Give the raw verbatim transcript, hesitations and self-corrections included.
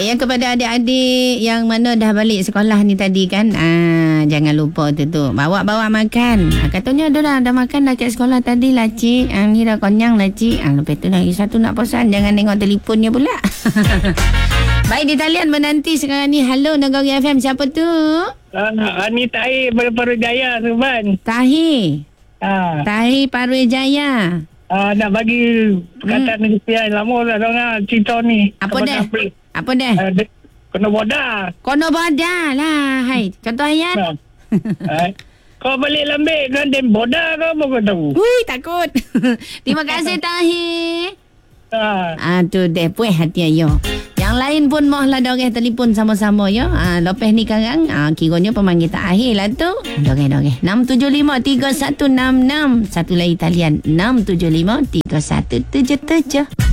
Yang kepada adik-adik yang mana dah balik sekolah ni tadi kan, ah, jangan lupa tu tu bawa-bawa makan. Ah, katanya ada dah, dah makan dah kat sekolah tadi lah cik. Ah, ni dah konyang lah cik. Ah, lepas tu lagi satu nak pesan, jangan tengok telefonnya pula. Baik, di talian menanti sekarang ni. Halo Negeri F M, siapa tu? Uh, Ani Tahir Paru Jaya tu Ban. Tahir. Ha. Tahir Paru Jaya. Uh, nak bagi perkataan hmm. negeri lama dah dengar cerita ni. Apa dah? Apa dah? Uh, de- kena boda. Kono boda lah. Hai, contoh ayat. Nah. Hai. Kau balik lambik kan dan boda kau apa kau tahu? Ui, takut. Terima kasih Tahir. Ha. Ah, tu deh puas hati ayo. Yang lain pun mohlah doreh telefon sama-sama ya. Ah, lepas ni sekarang ah, kiranya pemanggil terakhir lah tu. Doreh-doreh. enam tujuh lima tiga satu enam enam. Satu lagi talian enam tujuh lima tiga satu tujuh tujuh.